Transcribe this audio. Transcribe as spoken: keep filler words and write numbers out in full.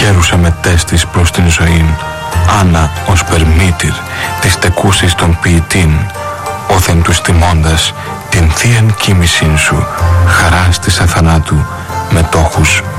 γέρουσα μετές της προς την ζωήν, Άννα ως περμήτηρ της τεκούσης των ποιητήν, όθεν τους τιμώντας την θείαν κοίμησήν σου, χαράς της αθανάτου μετόχους